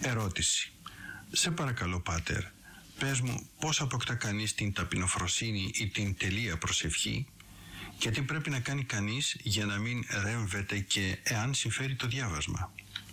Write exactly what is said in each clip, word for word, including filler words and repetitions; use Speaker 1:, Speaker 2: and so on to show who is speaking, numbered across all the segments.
Speaker 1: Ερώτηση. Σε παρακαλώ, Πάτερ, πες μου πώς αποκτά κανείς την ταπεινοφροσύνη ή την τελεία προσευχή και τι πρέπει να κάνει κανείς για να μην ρέμβεται και εάν συμφέρει το διάβασμα.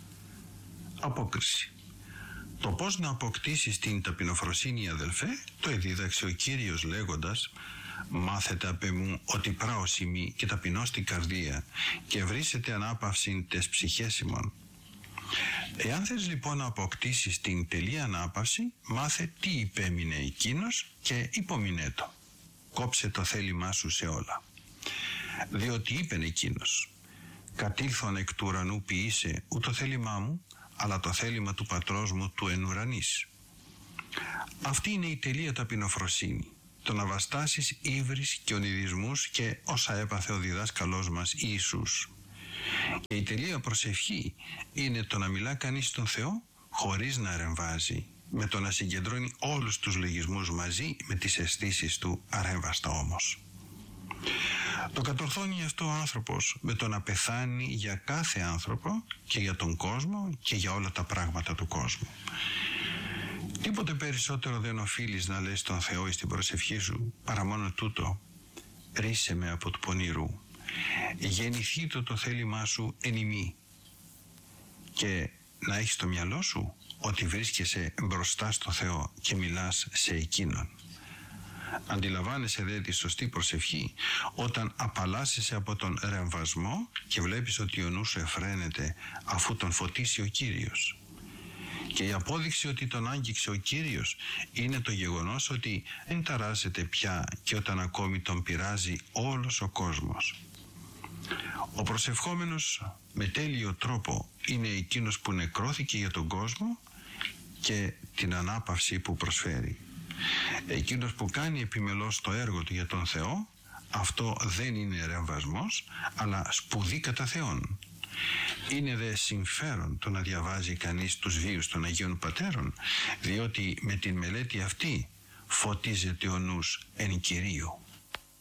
Speaker 1: Απόκριση. Το πώς να αποκτήσεις την ταπεινοφροσύνη, αδελφέ, το εδίδαξε ο Κύριος λέγοντας «Μάθετε απ' εμού ότι πράος ημί και ταπεινώς την καρδία και βρίσετε ανάπαυσιν τες ψυχές ημών». Εάν θες λοιπόν να αποκτήσεις την τελεία ανάπαυση, μάθε τι υπέμεινε εκείνος και υπομεινέ το. Κόψε το θέλημά σου σε όλα. Διότι είπεν εκείνος «Κατήλθον εκ του ουρανού ποιήσε ου το θέλημά μου, αλλά το θέλημα του πατρός μου του εν ουρανής». Αυτή είναι η τελεία ταπεινοφροσύνη, το να βαστάσεις ύβρις και ονειδισμούς και όσα έπαθε ο διδάσκαλός μας Ιησούς. Και η τελεία προσευχή είναι το να μιλά κανείς στον Θεό χωρίς να ρεμβάζει, με το να συγκεντρώνει όλους τους λογισμούς μαζί με τις αισθήσεις του αρέμβαστα όμως. Το κατορθώνει αυτό ο άνθρωπος με το να πεθάνει για κάθε άνθρωπο και για τον κόσμο και για όλα τα πράγματα του κόσμου. Τίποτε περισσότερο δεν οφείλεις να λες στον Θεό στην προσευχή σου παρά μόνο τούτο: ρίσε με από του πονηρού, γεννηθεί το το θέλημά σου εν ημί, και να έχεις στο μυαλό σου ότι βρίσκεσαι μπροστά στο Θεό και μιλάς σε Εκείνον. Αντιλαμβάνεσαι δε τη σωστή προσευχή όταν απαλλάσσεσαι από τον ρεμβασμό και βλέπεις ότι ο νους σου εφραίνεται αφού τον φωτίσει ο Κύριος. Και η απόδειξη ότι τον άγγιξε ο Κύριος είναι το γεγονός ότι δεν ταράζεται πια και όταν ακόμη τον πειράζει όλος ο κόσμος. Ο προσευχόμενος με τέλειο τρόπο είναι εκείνος που νεκρώθηκε για τον κόσμο και την ανάπαυση που προσφέρει. Εκείνος που κάνει επιμελώς το έργο του για τον Θεό, αυτό δεν είναι ρεμβασμός, αλλά σπουδή κατά Θεόν. Είναι δε συμφέρον το να διαβάζει κανείς τους βίους των Αγίων Πατέρων, διότι με την μελέτη αυτή φωτίζεται ο νους εν Κυρίω.